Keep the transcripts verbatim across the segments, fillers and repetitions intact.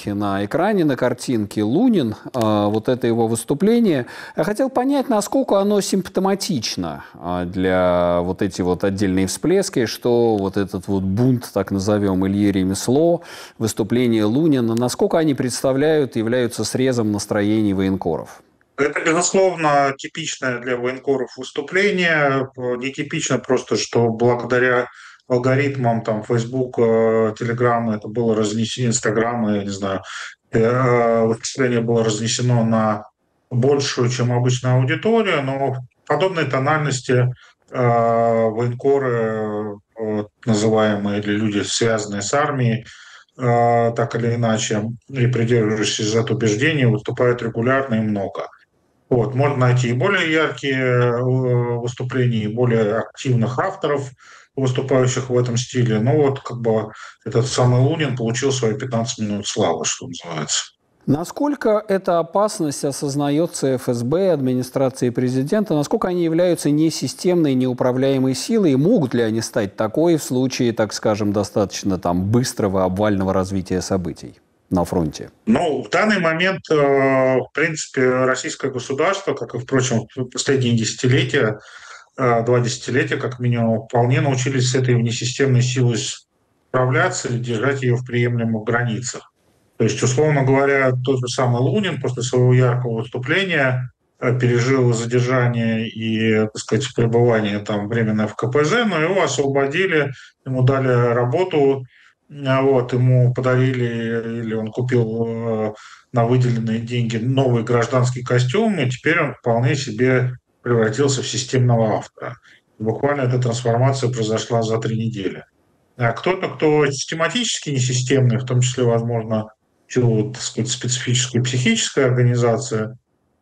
на экране, на картинке Лунин, вот это его выступление. Я хотел понять, насколько оно симптоматично для вот эти вот отдельные всплески, что вот этот вот бунт, так назовем, Ильи Ремесло, выступление Лунина, насколько они представляют, являются срезом настроений военкоров? Это, безусловно, типичное для военкоров выступление. Нетипично просто, что благодаря алгоритмам там Facebook, Telegram, это было разнесено, Instagram, я не знаю, выступление было разнесено на большую, чем обычная аудитория, но в подобной тональности военкоры, называемые, или люди, связанные с армией, так или иначе, и придерживающиеся за это убеждение, выступают регулярно и много. Вот. Можно найти и более яркие выступления, и более активных авторов, выступающих в этом стиле. Но вот как бы этот самый Лунин получил свои пятнадцать минут славы, что называется. Насколько эта опасность осознается эф эс бэ, администрацией президента? Насколько они являются несистемной, неуправляемой силой? И могут ли они стать такой в случае, так скажем, достаточно там, быстрого обвального развития событий на фронте? Ну, в данный момент, в принципе, российское государство, как и, впрочем, в последние десятилетия, два десятилетия, как минимум, вполне научились с этой внесистемной силой справляться и держать ее в приемлемых границах. То есть, условно говоря, тот же самый Лунин после своего яркого выступления пережил задержание и, так сказать, пребывание там временно в ка пэ зэ, но его освободили, ему дали работу, вот, ему подарили, или он купил на выделенные деньги новый гражданский костюм, и теперь он вполне себе превратился в системного автора. Буквально эта трансформация произошла за три недели. А кто-то, кто систематически несистемный, в том числе, возможно, всю, так сказать, специфическую психическую организацию,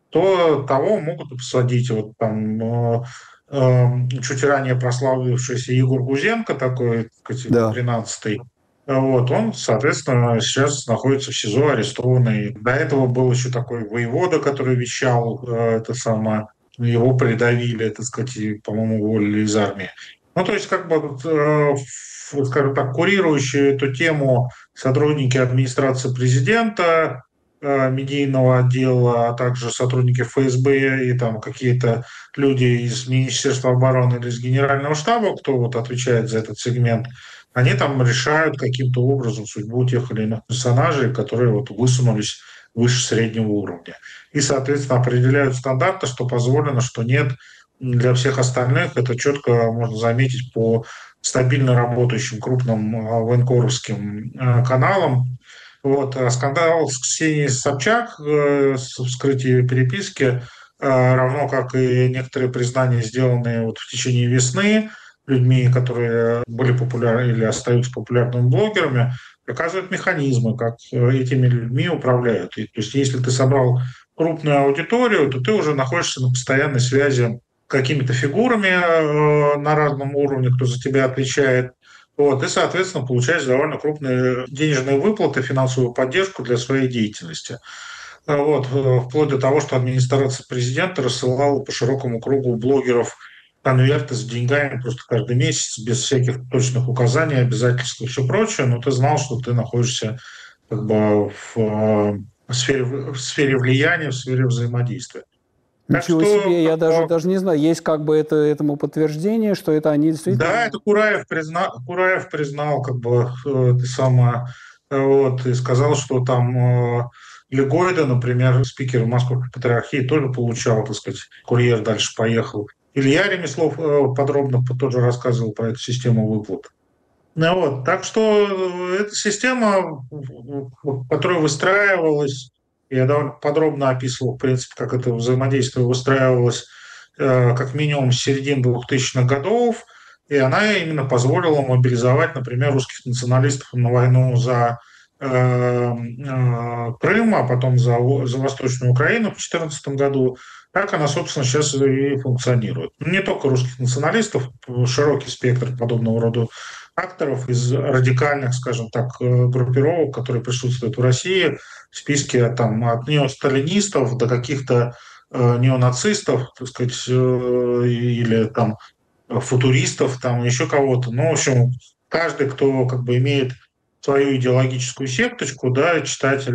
то того могут посадить. Вот там э, э, чуть ранее прославившийся Егор Гузенко, такой, так сказать, Да. тринадцатый, вот, он, соответственно, сейчас находится в СИЗО арестованный. До этого был еще такой воевода, который вещал, э, это самое, его придавили, так сказать, и, по-моему, уволили из армии. Ну, то есть, как бы, э, скажем так, курирующие эту тему сотрудники администрации президента, э, медийного отдела, а также сотрудники эф эс бэ и там какие-то люди из Министерства обороны или из Генерального штаба, кто вот отвечает за этот сегмент, они там решают каким-то образом судьбу тех или иных персонажей, которые вот высунулись выше среднего уровня. И, соответственно, определяют стандарты, что позволено, что нет. Для всех остальных это четко можно заметить по стабильно работающим крупным военкоровским каналам. Вот. Скандал с Ксенией Собчак, с вскрытием переписки, равно как и некоторые признания, сделанные вот в течение весны людьми, которые были популярны или остаются популярными блогерами, показывают механизмы, как этими людьми управляют. И, то есть если ты собрал крупную аудиторию, то ты уже находишься на постоянной связи с какими-то фигурами э, на разном уровне, кто за тебя отвечает. Вот, и, соответственно, получаешь довольно крупные денежные выплаты, финансовую поддержку для своей деятельности. Вот, вплоть до того, что администрация президента рассылала по широкому кругу блогеров конверты с деньгами просто каждый месяц, без всяких точных указаний, обязательств и все прочее, но ты знал, что ты находишься как бы в, в, сфере, в сфере влияния, в сфере взаимодействия. Ничего так себе, что, я даже, даже не знаю, есть как бы это, этому подтверждение, что это они действительно... Да, это Кураев признал, Кураев признал как бы это самое, вот, и сказал, что там э, Легойда, например, спикер Московской патриархии, тоже получал, так сказать, курьер дальше поехал. Илья Ремеслов подробно тоже рассказывал про эту систему выплат. Ну, вот. Так что эта система, которая выстраивалась, я довольно подробно описывал, в принципе, как это взаимодействие выстраивалось как минимум с середины двухтысячных годов, и она именно позволила мобилизовать, например, русских националистов на войну за э, э, Крым, а потом за, за Восточную Украину в две тысячи четырнадцатом году. Так она, собственно, сейчас и функционирует. Не только русских националистов, широкий спектр подобного рода акторов из радикальных, скажем так, группировок, которые присутствуют в России, в списке там, от неосталинистов до каких-то э, неонацистов, так сказать, э, или там футуристов, там еще кого-то. Ну, в общем, каждый, кто как бы имеет свою идеологическую секточку, да, читатель